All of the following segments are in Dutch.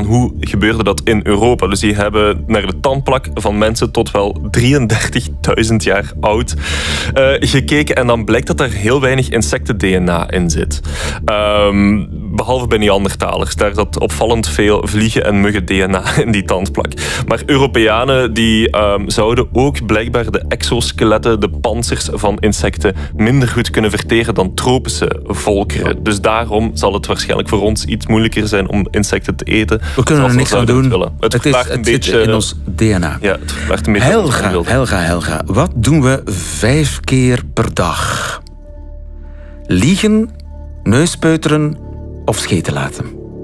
hoe gebeurde dat in Europa? Dus die hebben naar de tandplak van mensen tot wel 33.000 jaar oud gekeken. En dan blijkt dat er heel weinig insecten-DNA in zit. Behalve bij Neandertalers. Daar zat opvallend veel vliegen- en muggen-DNA in die tandplak. Maar Europeanen die zouden ook blijkbaar de exoskeletten, de panzers van insecten, minder goed kunnen verteren dan tropische volkeren. Dus daarom zal het waarschijnlijk voor ons iets moeilijker zijn om insecten te eten. We kunnen er niks aan doen. Het zit in ons DNA. Ja, het verklaart een beetje. Helga. Wat doen we 5 keer per dag? Liegen, neuspeuteren of scheten laten?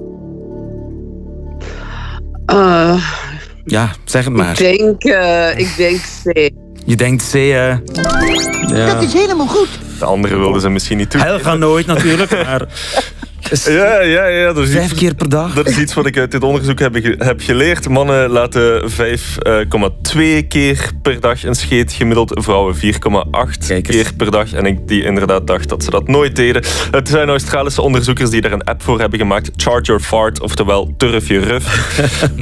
Ja, zeg het maar. Ik denk C. Je denkt C, hè? Ja. Dat is helemaal goed. De anderen wilden ze misschien niet toe. Helga nooit natuurlijk, maar... Ja. 5 keer per dag. Dat is iets wat ik uit dit onderzoek heb geleerd. Mannen laten 5,2 keer per dag een scheet. Gemiddeld vrouwen 4,8 keer per dag. En ik die inderdaad dacht dat ze dat nooit deden. Het zijn Australische onderzoekers die daar een app voor hebben gemaakt. Charge Your Fart, oftewel Turf Je Ruf.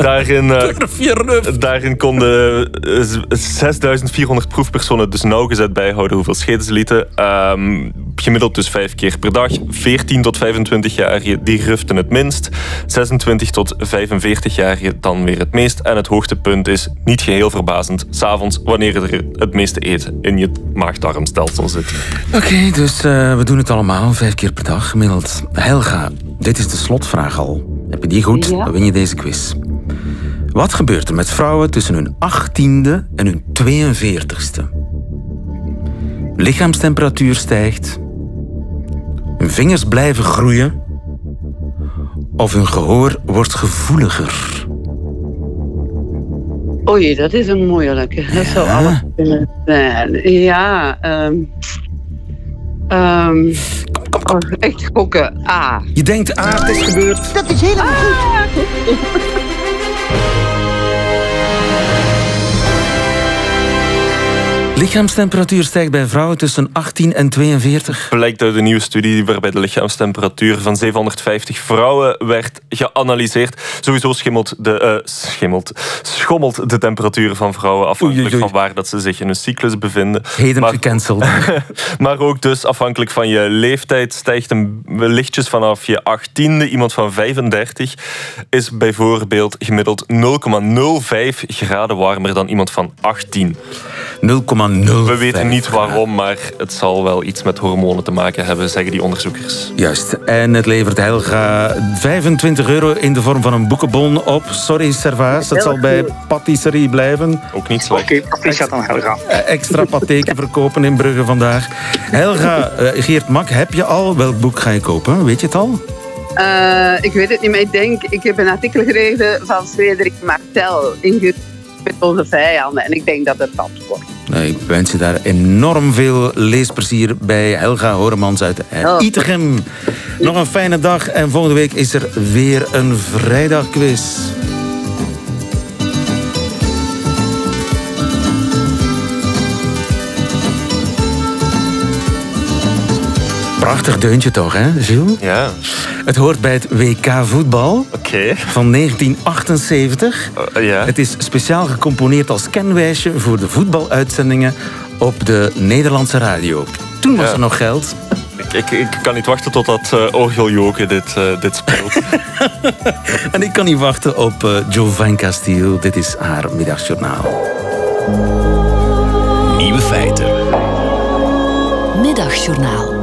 Daarin konden 6.400 proefpersonen dus nauwgezet bijhouden hoeveel scheten ze lieten. Gemiddeld dus 5 keer per dag. 14 tot 25-jarigen die ruften het minst. 26 tot 45-jarigen dan weer het meest. En het hoogtepunt is, niet geheel verbazend, 's avonds wanneer er het meeste eten in je maag-darmstelsel zit. Oké, dus we doen het allemaal 5 keer per dag gemiddeld. Helga, dit is de slotvraag al. Heb je die goed? Ja. Dan win je deze quiz. Wat gebeurt er met vrouwen tussen hun 18e en hun 42e? Lichaamstemperatuur stijgt. Hun vingers blijven groeien. Of hun gehoor wordt gevoeliger. Oei, dat is een moeilijke. Dat zou alles kunnen zijn. Ja, echt gokken. A. Je denkt A, het is gebeurd. Dat is helemaal goed. Lichaamstemperatuur stijgt bij vrouwen tussen 18 en 42. Blijkt uit een nieuwe studie waarbij de lichaamstemperatuur van 750 vrouwen werd geanalyseerd. Sowieso schommelt de temperatuur van vrouwen afhankelijk van waar dat ze zich in hun cyclus bevinden. Heden gecanceld. Maar ook dus afhankelijk van je leeftijd stijgt een lichtjes vanaf je 18e. Iemand van 35 is bijvoorbeeld gemiddeld 0,05 graden warmer dan iemand van 18. 0,05. We weten niet waarom, maar het zal wel iets met hormonen te maken hebben, zeggen die onderzoekers. Juist. En het levert Helga €25 in de vorm van een boekenbon op. Sorry, Servaas. Het zal bij patisserie blijven. Ook niet slecht. Oké, proficiat aan Helga. Extra patheken verkopen in Brugge vandaag. Helga, Geert Mak, heb je al? Welk boek ga je kopen? Weet je het al? Ik weet het niet, maar ik heb een artikel gelezen van Frederik Martel in met onze vijanden. En ik denk dat het dat wordt. Ik wens je daar enorm veel leesplezier bij. Helga Horemans uit Itegem. Nog een fijne dag en volgende week is er weer een vrijdagquiz. Prachtig deuntje toch, hè, Gilles? Ja. Het hoort bij het WK voetbal van 1978. Ja. Het is speciaal gecomponeerd als kenwijsje voor de voetbaluitzendingen op de Nederlandse radio. Toen was er nog geld. Ik kan niet wachten totdat orgeljoken dit speelt. En ik kan niet wachten op Giovanni Castile. Dit is haar middagjournaal. Nieuwe feiten. Middagjournaal.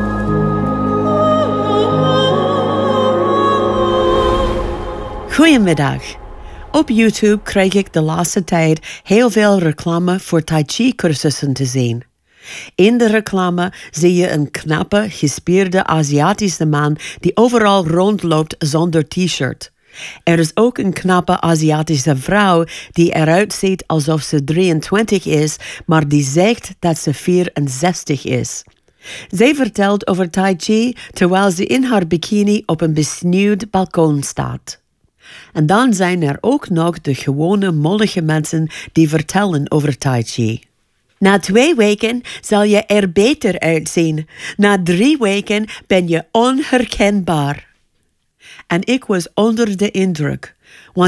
Goedemiddag. Op YouTube krijg ik de laatste tijd heel veel reclame voor Tai Chi cursussen te zien. In de reclame zie je een knappe, gespierde Aziatische man die overal rondloopt zonder t-shirt. Er is ook een knappe Aziatische vrouw die eruit ziet alsof ze 23 is, maar die zegt dat ze 64 is. Zij vertelt over Tai Chi terwijl ze in haar bikini op een besneeuwd balkon staat. En dan zijn er ook nog de gewone mollige mensen die vertellen over Tai Chi. Na 2 weken zal je er beter uitzien. Na 3 weken ben je onherkenbaar. En ik was onder de indruk.